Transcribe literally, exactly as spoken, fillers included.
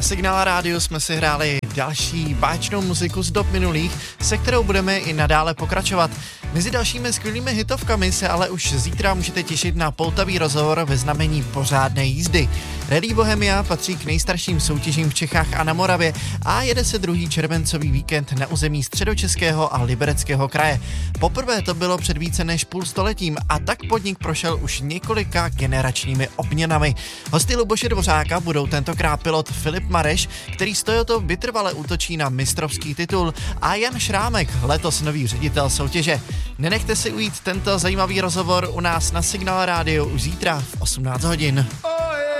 Signál Rádiu jsme si hráli další báječnou muziku z dob minulých, se kterou budeme i nadále pokračovat. Mezi dalšími skvělými hitovkami se ale už zítra můžete těšit na poutavý rozhovor ve znamení pořádné jízdy. Rally Bohemia patří k nejstarším soutěžím v Čechách a na Moravě a jede se druhý červencový víkend na území Středočeského a Libereckého kraje. Poprvé to bylo před více než půl stoletím a tak podnik prošel už několika generačními obměnami. Hosty Luboše Dvořáka budou tentokrát pilot Filip Mareš, který s Toyotou vytrvale útočí na mistrovský titul, a Jan Šrámek, letos nový ředitel soutěže. Nenechte si ujít tento zajímavý rozhovor u nás na Signál Rádiu už zítra v osmnáct hodin.